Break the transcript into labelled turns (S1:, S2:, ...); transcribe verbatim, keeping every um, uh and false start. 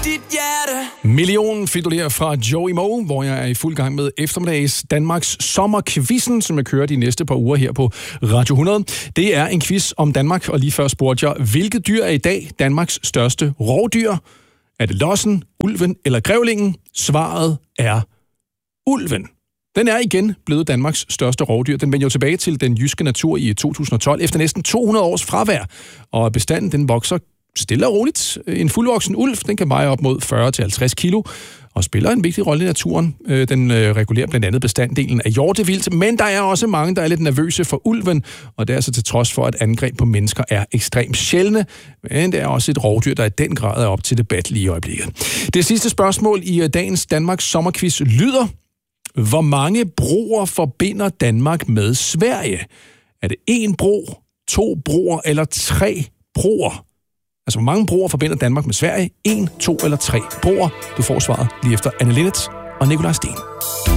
S1: dit hjerte.
S2: Million fidulerer fra Joey Moe, hvor jeg er i fuld gang med eftermiddags Danmarks sommerquizzen, som jeg kører de næste par uger her på Radio hundrede. Det er en quiz om Danmark, og lige før spurgte jeg, hvilket dyr er i dag Danmarks største rovdyr? Er det lossen, ulven eller grævlingen? Svaret er ulven. Den er igen blevet Danmarks største rovdyr. Den vendte jo tilbage til den jyske natur i to tusind og tolv efter næsten to hundrede års fravær, og bestanden den vokser stille og roligt. En fuldvoksen ulv, den kan veje op mod fyrre til halvtreds kilo, og spiller en vigtig rolle i naturen. Den regulerer blandt andet bestanddelen af hjortevildt, men der er også mange, der er lidt nervøse for ulven, og det er altså til trods for, at angreb på mennesker er ekstremt sjældne, men det er også et rovdyr, der i den grad er op til debat lige i øjeblikket. Det sidste spørgsmål i dagens Danmarks sommerquiz lyder: hvor mange broer forbinder Danmark med Sverige? Er det én bro, to broer eller tre broer? Altså, hvor mange broer forbinder Danmark med Sverige? En, to eller tre broer? Du får svaret lige efter Anne Linnet og Nikolaj Sten.